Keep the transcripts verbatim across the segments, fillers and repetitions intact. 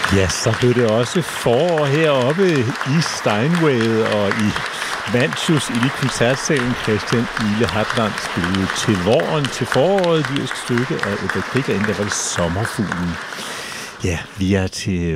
Ja, så blev det også forår heroppe i Steinway og i Manchus i koncertsalen. Christian Ile Hartland spillede til våren, til foråret, lyrisk stykke af Edvard Grieg, og inden der var det Sommerfuglen. Ja, vi er til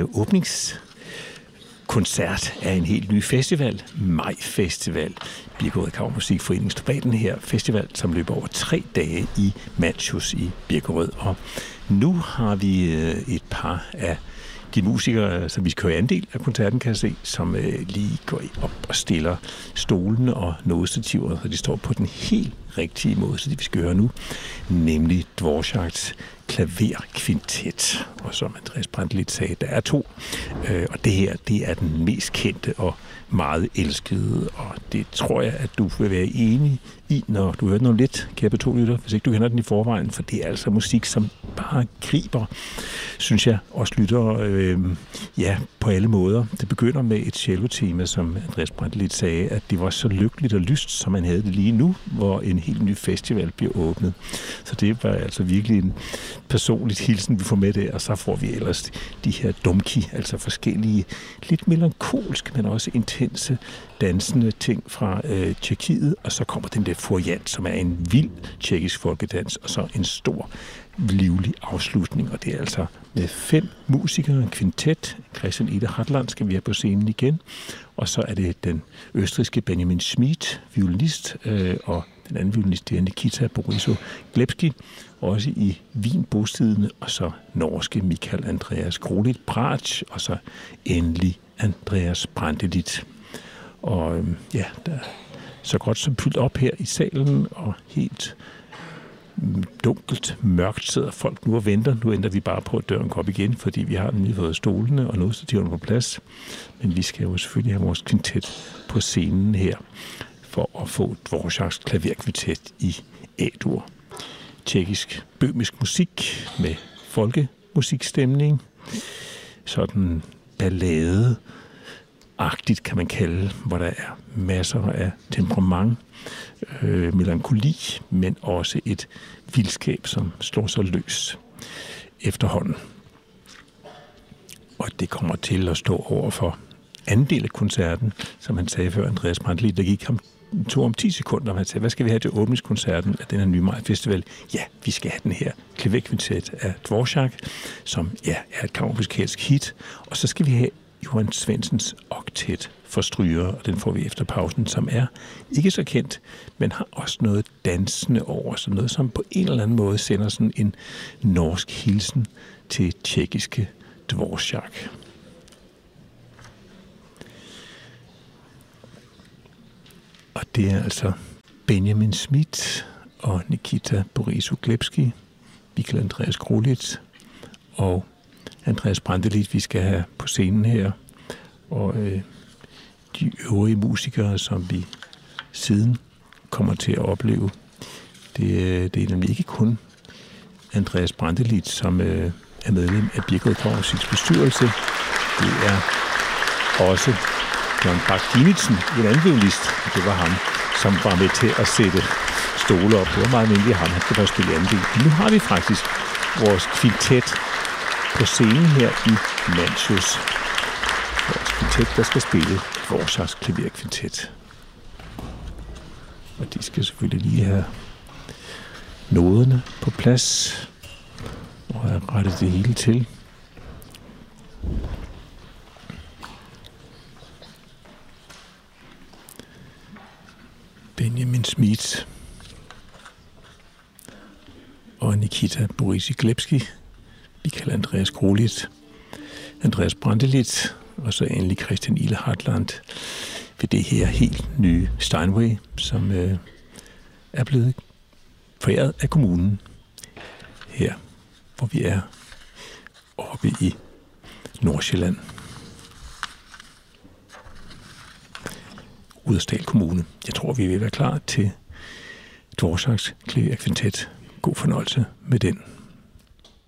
åbningskoncert af en helt ny festival, Maj Festival. Birkerød Kammermusikforening står bag den her festival, som løber over tre dage i Manchus i Birkerød. Og nu har vi et par af de musikere, som vi skal høre andel af koncerten, kan jeg se, som øh, lige går op og stiller stolene og nådestativerne, så de står på den helt rigtige måde, så det vi skal høre nu, nemlig Dvořáks klaverkvintet. Og som Andreas Brantelid sagde, der er to, øh, og det her, det er den mest kendte og meget elskede, og det tror jeg, at du vil være enig i, når du hører den om lidt, kære P to-lytter, hvis ikke du kender den i forvejen, for det er altså musik, som bare griber, synes jeg, også lytter øh, ja, på alle måder. Det begynder med et cello-tema, som Andreas Brantelid sagde, at det var så lykkeligt og lyst, som man havde det lige nu, hvor en helt ny festival bliver åbnet. Så det var altså virkelig en personligt hilsen, vi får med der, og så får vi ellers de her dumki, altså forskellige, lidt melankolske, men også intense, dansende ting fra øh, Tjekkiet, og så kommer den der furiant, som er en vild tjekkisk folkedans, og så en stor, livlig afslutning, og det er altså med fem musikere, en kvintet. Christian Ile Hartland skal vi have på scenen igen, og så er det den østrigske Benjamin Schmid, violinist, øh, og den anden violinist, det er Nikita Borisov-Glebski, også i Wien bosiddende, og så norske Michael Andreas Grolit Bratsch, og så endelig Andreas Brantelid. Og øh, ja, der er så godt som fyldt op her i salen, og helt dunkelt, mørkt sidder folk nu og venter. Nu venter vi bare på, at døren går igen, fordi vi har nemlig fået stolene og nådestativerne på plads. Men vi skal jo selvfølgelig have vores kvintet på scenen her, for at få Dvořáks klaverkvintet i A-dur. Tjekkisk bøhmisk musik med folkemusikstemning. Sådan ballade agtigt kan man kalde, hvor der er masser af temperament, øh, melankoli, men også et vildskab, som slår sig løs efterhånden. Og det kommer til at stå over for anden del af koncerten, som han sagde før, Andreas Brantelid, der gik ham to om ti sekunder, og han sagde, hvad skal vi have til åbningskoncerten af den her nye Maj Festival? Ja, vi skal have den her klaverkvintet af Dvořák, som ja, er et kammermusikalsk hit, og så skal vi have Johan Svendsens oktet for stryger, og den får vi efter pausen, som er ikke så kendt, men har også noget dansende over, så noget, som på en eller anden måde sender sådan en norsk hilsen til tjekkiske Dvořák. Og det er altså Benjamin Schmid og Nikita Borisov-Glebski, Michael Andreas Grolit og Andreas Brantelid, vi skal have på scenen her, og øh, de øvrige musikere, som vi siden kommer til at opleve. Det, det er nemlig ikke kun Andreas Brantelid, som øh, er medlem af Birkerød Kammermusiks bestyrelse. Det er også John Bach-Dinitzen, en anden violinist, og det var ham, som var med til at sætte stole op. Det var meget mindre ham, han skulle bare spille anden del. Nu har vi faktisk vores kvintet på scenen her i Manchus. Vores kvintet, der skal spille Dvořáks klaverkvintet. Og de skal selvfølgelig lige have noderne på plads og have rettet det hele til. Benjamin Schmid og Nikita Borisov-Glebski, Michael Andreas Grolit, Andreas Brantelid og så endelig Christian Ile Hartland ved det her helt nye Steinway, som øh, er blevet foræret af kommunen her, hvor vi er oppe i Nordsjælland. Rudersdal Kommune. Jeg tror, vi vil være klar til Dvořáks klaverkvintet. God fornøjelse med den.